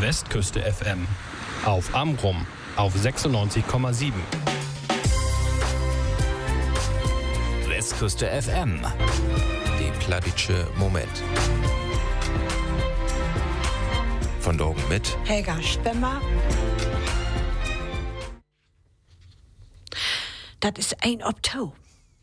Westküste FM. Auf Amrum auf 96,7. Westküste FM. Die plattdeutsche Moment. Von Dorgen mit Helga Spemmer. Das ist ein Oktober.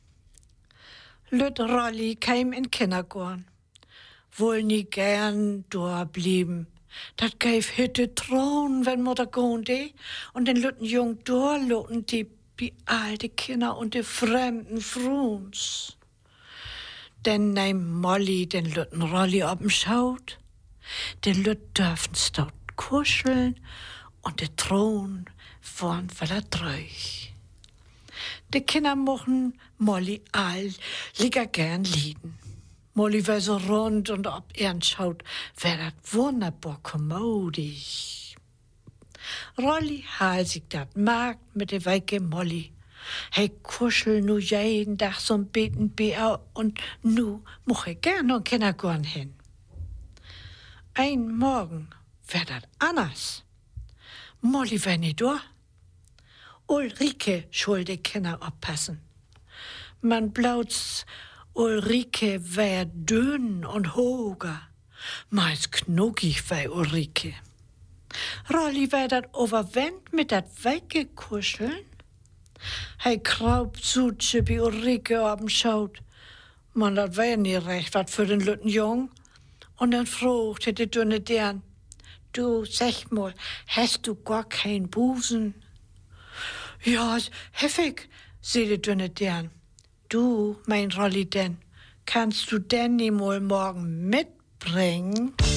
Lüt Rolli kam in Kindergarten. Wohl nie gern durchblieben. Dat gäf hitte Trauen, wenn Mutter gonde. Und den lütten Jung durchloten die alte Kinder und die fremden Fruns. Denn nehm Molly den lütten Rolli ob'n Schaut. Den Lütt dürfen's dort kuscheln und der Thron vorn voller Treuch. Die Kinder mochten Molly all lieger gern lieden. Molly war so rund und ob ern schaut, wär dat wunderbar kommodisch. Rolli hal sich dat Markt mit der weike Molly. Hey kuschel nu jeden Tag so'n beten Bär und nu moch ich gern noch Kindergarten hin. Ein Morgen wär dat anders. Molly wär nicht da. Ulrike schuld die Kinder aufpassen. Man blaut's, Ulrike wär dünn und hoger. Meist knuckig wär Ulrike. Rolli wär dat overwend mit dat weggekuscheln. Hei kraubt Sutsche bi Ulrike ob'n Schaut. Man, dat wär nie recht wat für den lütten Jung. Und dann fragte die dünne Dern, du, sag mal, hast du gar kein Busen? Ja, heffig, sie die dünne Dern. Du, mein Rolli denn, kannst du denn nie mal morgen mitbringen?